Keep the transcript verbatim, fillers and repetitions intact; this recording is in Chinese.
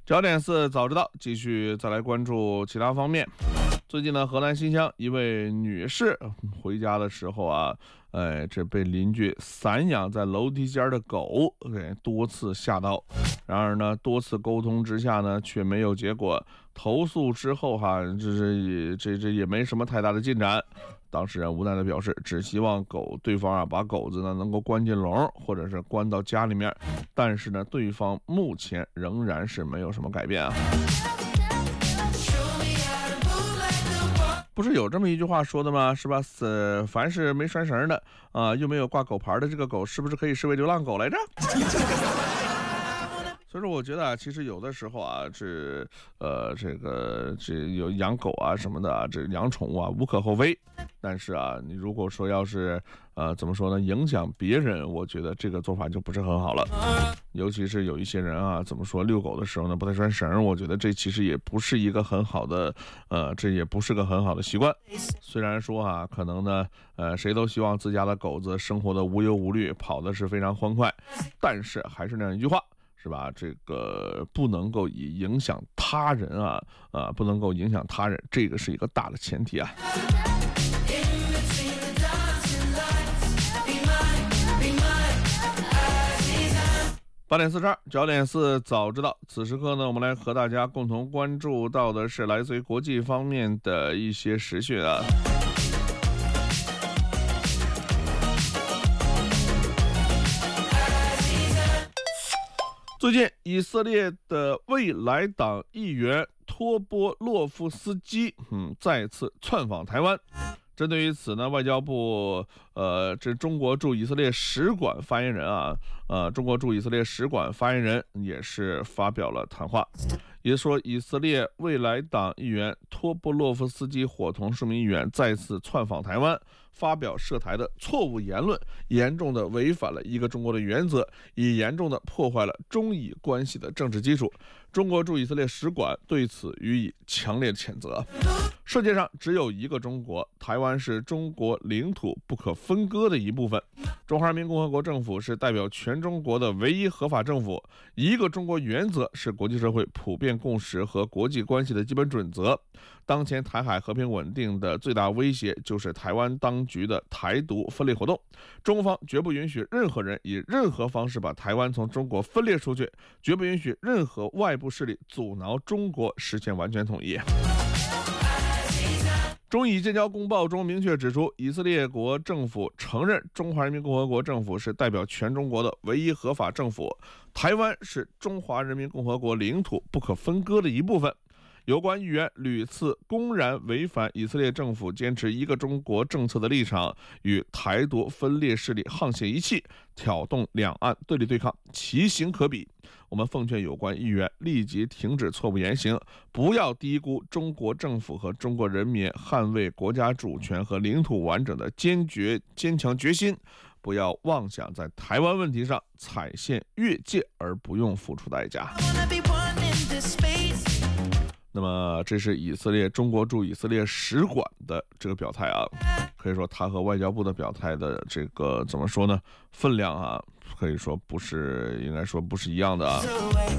焦点四早知道，继续再来关注其他方面。最近呢，河南新乡一位女士回家的时候啊，呃，这被邻居散养在楼梯间的狗给多次吓到。然而呢，多次沟通之下呢，却没有结果。投诉之后哈，这这这这也没什么太大的进展。当事人无奈的表示，只希望狗对方啊把狗子呢能够关进笼，或者是关到家里面。但是呢，对方目前仍然是没有什么改变啊。不是有这么一句话说的吗？是吧？呃，凡是没拴绳的啊、呃，又没有挂狗牌的这个狗，是不是可以视为流浪狗来着？所以说，我觉得啊，其实有的时候啊，这呃，这个这有养狗啊什么的啊，这养宠物啊无可厚非。但是啊，你如果说要是呃怎么说呢，影响别人，我觉得这个做法就不是很好了。尤其是有一些人啊，怎么说遛狗的时候呢不太拴绳，我觉得这其实也不是一个很好的，呃，这也不是个很好的习惯。虽然说啊，可能呢，呃，谁都希望自家的狗子生活的无忧无虑，跑的是非常欢快，但是还是那样一句话。是吧？这个不能够以影响他人啊啊，不能够影响他人，这个是一个大的前提啊。八点四十二，九点四早知道。此时刻呢，我们来和大家共同关注到的是来自于国际方面的一些时讯啊。最近，以色列的未来党议员托波洛夫斯基，嗯，再次窜访台湾。针对于此呢，外交部呃，这中国驻以色列使馆发言人啊，呃，中国驻以色列使馆发言人也是发表了谈话，也说以色列未来党议员托波洛夫斯基伙同数名议员再次窜访台湾，发表涉台的错误言论，严重的违反了一个中国的原则，也严重的破坏了中以关系的政治基础。中国驻以色列使馆对此予以强烈的谴责。世界上只有一个中国，台湾是中国领土不可分割的一部分。中华人民共和国政府是代表全中国的唯一合法政府。一个中国原则是国际社会普遍共识和国际关系的基本准则。当前台海和平稳定的最大威胁就是台湾当局的台独分裂活动。中方绝不允许任何人以任何方式把台湾从中国分裂出去，绝不允许任何外部势力阻挠中国实现完全统一。中以建交公报中明确指出，以色列国政府承认中华人民共和国政府是代表全中国的唯一合法政府，台湾是中华人民共和国领土不可分割的一部分。有关议员屡次公然违反以色列政府坚持一个中国政策的立场，与台独分裂势力沆瀣一气，挑动两岸对立对抗，其形可比。我们奉劝有关议员立即停止错误言行，不要低估中国政府和中国人民捍卫国家主权和领土完整的坚决坚强决心，不要妄想在台湾问题上踩线越界而不用付出代价。那么这是以色列中国驻以色列使馆的这个表态啊，可以说他和外交部的表态的这个怎么说呢，分量啊，可以说不是，应该说不是一样的啊。